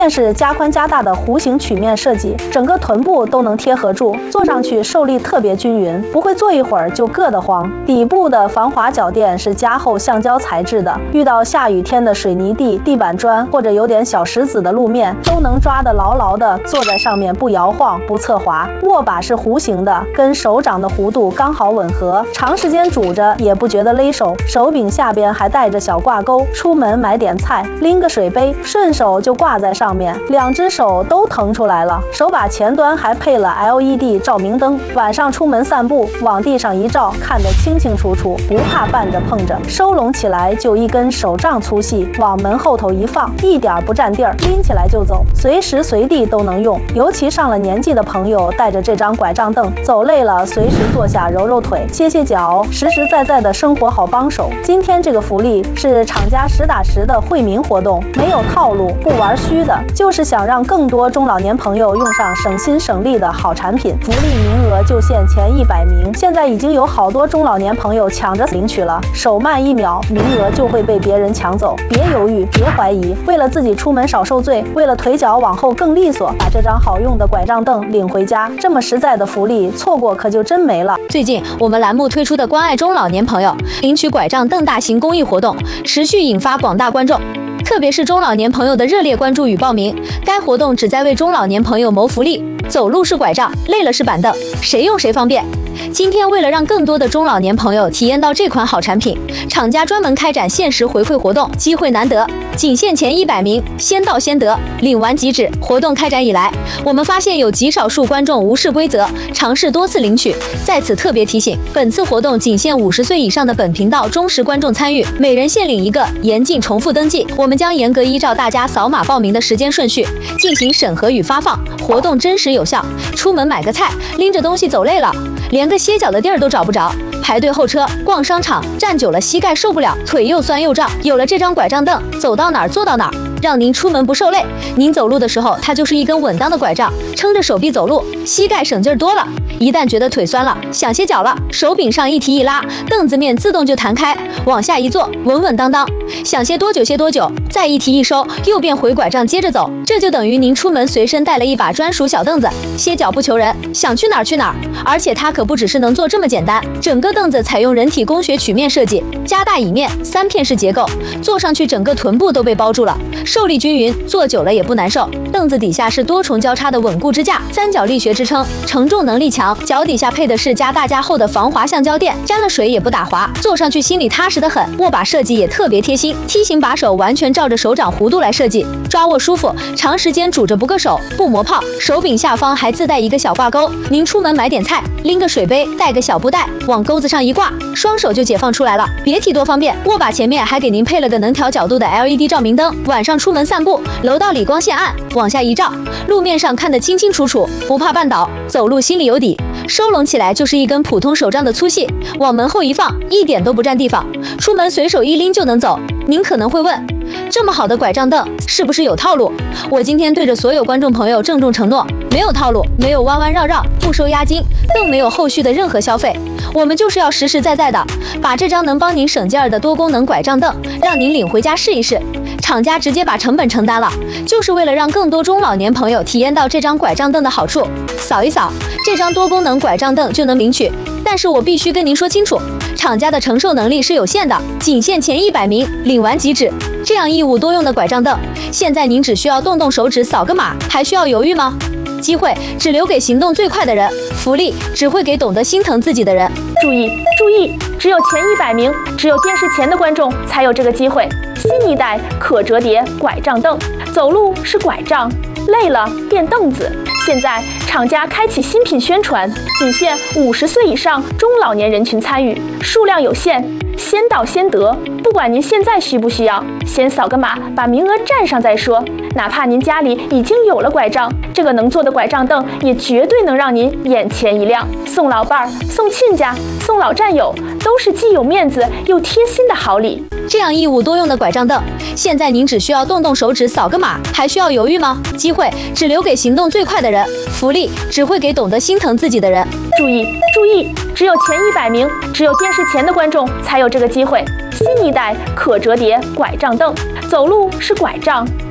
面是加宽加大的弧形曲面设计，整个臀部都能贴合住，坐上去受力特别均匀，不会坐一会儿就硌得慌。底部的防滑脚垫是加厚橡胶材质的，遇到下雨天的水泥地、地板砖或者有点小石子的路面，都能抓得牢牢的，坐在上面不摇晃不侧滑。握把是弧形的，跟手掌的弧度刚好吻合，长时间拄着也不觉得勒手。手柄下边还带着小挂钩，出门买点菜，拎个水杯，顺手就挂在上面，两只手都腾出来了。手把前端还配了 LED 照明灯，晚上出门散步，往地上一照，看得清清楚楚，不怕绊着碰着。收拢起来就一根手杖粗细，往门后头一放，一点不占地儿，拎起来就走，随时随地都能用。尤其上了年纪的朋友，带着这张拐杖凳，走累了随时坐下揉揉腿、歇歇脚，实实在在的生活好帮手。今天这个福利是厂家实打实的惠民活动，没有套路，不玩虚的，就是想让更多中老年朋友用上省心省力的好产品。福利名额就限前100名，现在已经有好多中老年朋友抢着领取了，手慢1秒，名额就会被别人抢走。别犹豫，别怀疑，为了自己出门少受罪，为了腿脚往后更利索，把这张好用的拐杖凳领回家。这么实在的福利，错过可就真没了。 最近我们栏目推出的关爱中老年朋友领取拐杖凳大型公益活动，持续引发广大观众，特别是中老年朋友的热烈关注与报名。该活动旨在为中老年朋友谋福利，走路是拐杖，累了是板凳，谁用谁方便。今天为了让更多的中老年朋友体验到这款好产品，厂家专门开展限时回馈活动，机会难得，仅限前100名，先到先得，领完即止。活动开展以来，我们发现有极少数观众无视规则，尝试多次领取。在此特别提醒，本次活动仅限50岁以上的本频道忠实观众参与，每人限领1个，严禁重复登记。我们将严格依照大家扫码报名的时间顺序进行审核与发放，活动真实有效。出门买个菜，拎着东西走累了，连个歇脚的地儿都找不着，排队候车、逛商场，站久了膝盖受不了，腿又酸又胀。有了这张拐杖凳，走到哪儿坐到哪儿，让您出门不受累。您走路的时候，它就是一根稳当的拐杖，撑着手臂走路，膝盖省劲儿多了。一旦觉得腿酸了，想歇脚了，手柄上一提一拉，凳子面自动就弹开，往下一坐，稳稳当当，想歇多久歇多久，再一提一收，又变回拐杖接着走。这就等于您出门随身带了一把专属小凳子，歇脚不求人，想去哪儿去哪儿。而且它可不只是能坐这么简单，整个凳子采用人体工学曲面设计，加大椅面，3片式结构，坐上去整个臀部都被包住了，受力均匀，坐久了也不难受。凳子底下是多重交叉的稳固支架，三角力学支撑，承重能力强。脚底下配的是加大加厚的防滑橡胶垫，沾了水也不打滑，坐上去心里踏实得很。握把设计也特别贴心，梯形把手完全照着手掌弧度来设计，抓握舒服，长时间拄着不硌手，不磨泡。手柄下方还自带一个小挂钩，您出门买点菜，拎个水杯，带个小布袋，往钩子上一挂，双手就解放出来了，别提多方便。握把前面还给您配了个能调角度的 LED 照明灯，晚上出门散步，楼道里光线暗，往下一照，路面上看得清清楚楚，不怕绊倒，走路心里有底。收拢起来就是一根普通手杖的粗细，往门后一放，一点都不占地方，出门随手一拎就能走。您可能会问，这么好的拐杖凳是不是有套路？我今天对着所有观众朋友郑重承诺，没有套路，没有弯弯绕绕，不收押金，更没有后续的任何消费。我们就是要实实在在的把这张能帮您省劲儿的多功能拐杖凳让您领回家试一试。厂家直接把成本承担了，就是为了让更多中老年朋友体验到这张拐杖凳的好处。扫一扫这张多功能拐杖凳就能领取，但是我必须跟您说清楚，厂家的承受能力是有限的，仅限前100名，领完即止。这样义务多用的拐杖凳，现在您只需要动动手指扫个码，还需要犹豫吗？机会只留给行动最快的人，福利只会给懂得心疼自己的人。 注意注意，只有前100名，只有电视前的观众才有这个机会。新一代可折叠拐杖凳，走路是拐杖，累了变凳子。现在厂家开启新品宣传，仅限50岁以上中老年人群参与，数量有限，先到先得。不管您现在需不需要，先扫个码，把名额占上再说。哪怕您家里已经有了拐杖，这个能坐的拐杖凳也绝对能让您眼前一亮。送老伴儿、送亲家、送老战友，都是既有面子又贴心的好礼。 这样义务多用的拐杖凳，现在您只需要动动手指扫个码，还需要犹豫吗？机会只留给行动最快的人，福利只会给懂得心疼自己的人。 注意注意，只有前100名，只有电视前的观众才有这个机会。新一代可折叠拐杖凳，走路是拐杖，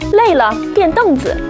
累了变凳子。